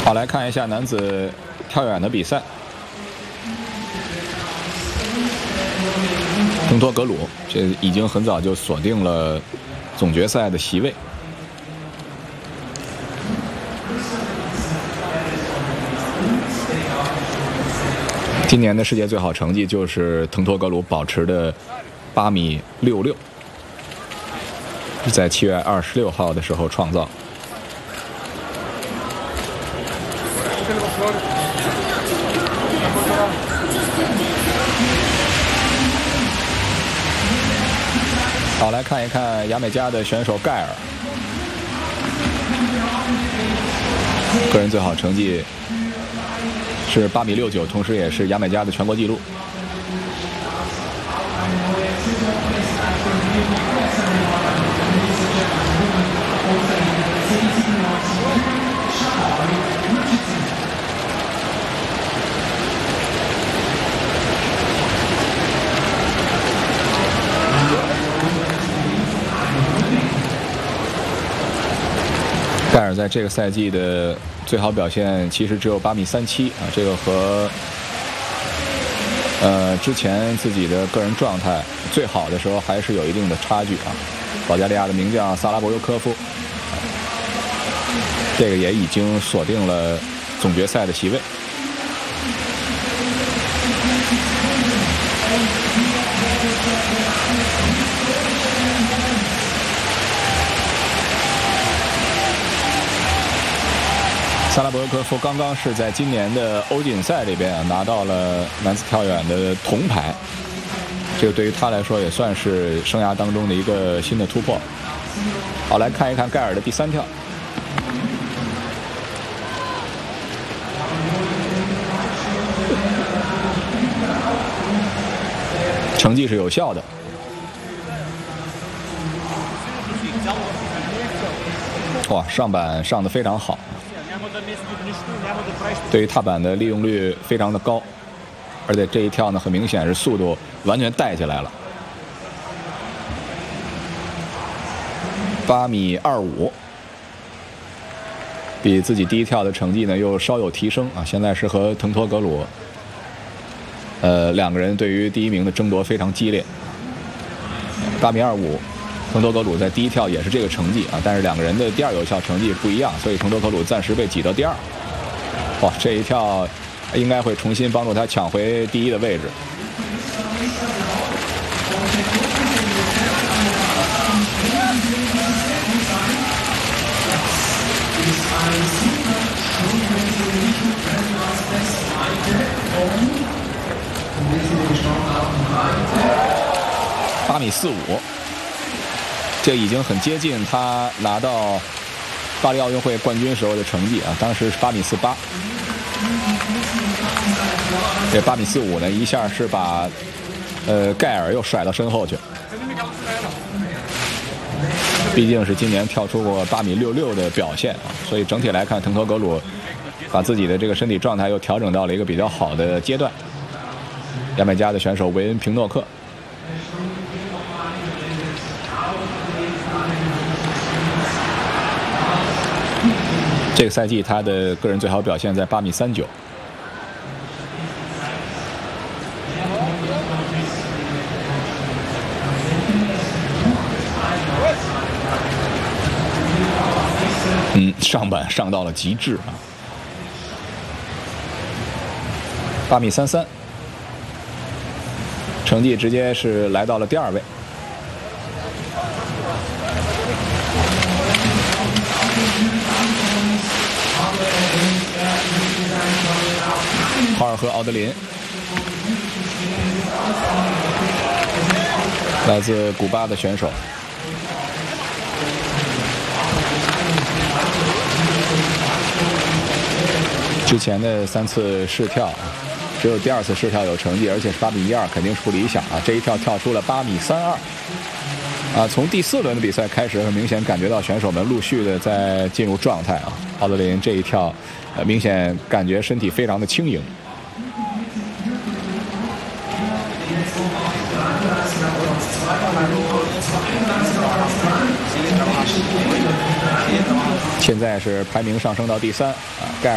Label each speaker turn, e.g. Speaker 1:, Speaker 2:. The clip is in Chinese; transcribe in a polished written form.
Speaker 1: 好，来看一下男子跳远的比赛。滕托格鲁这已经很早就锁定了总决赛的席位。今年的世界最好成绩就是滕托格鲁保持的8.66米，在7月26号的时候创造。好，来看一看牙买加的选手盖尔，个人最好成绩是8.69米，同时也是牙买加的全国纪录。盖尔在这个赛季的最好表现其实只有8.37米啊，这个和之前自己的个人状态最好的时候还是有一定的差距啊。保加利亚的名将萨拉博尤科夫，这个也已经锁定了总决赛的席位。萨拉博尤科夫刚刚是在今年的欧锦赛这边拿到了男子跳远的铜牌，这个对于他来说也算是生涯当中的一个新的突破。好，来看一看盖尔的第3跳。成绩是有效的。哇，上板上得非常好，对于踏板的利用率非常的高，而且这一跳呢，很明显是速度完全带起来了。8.25米，比自己第一跳的成绩呢又稍有提升啊！现在是和滕托格鲁，两个人对于第1名的争夺非常激烈。8.25米。滕托格鲁在第一跳也是这个成绩啊，但是两个人的第2有效成绩不一样，所以滕托格鲁暂时被挤到第2。哇，这一跳应该会重新帮助他抢回第1的位置。8.45米。这已经很接近他拿到巴黎奥运会冠军时候的成绩啊，当时是8.48米。这8.45米呢，一下是把盖尔又甩到身后去。毕竟是今年跳出过8.66米的表现啊，所以整体来看，滕托格鲁把自己的这个身体状态又调整到了一个比较好的阶段。牙买加的选手维恩平诺克。这个赛季他的个人最好表现在8.39米。上板上到了极致啊！8.33米，成绩直接是来到了第2位。豪尔赫·奥德林，来自古巴的选手。之前的3次试跳，只有第2次试跳有成绩，而且是8.12，肯定是不理想啊！这一跳跳出了8.32啊！从第4轮的比赛开始，很明显感觉到选手们陆续的在进入状态啊。奥德林这一跳，明显感觉身体非常的轻盈。现在是排名上升到第3啊，盖尔。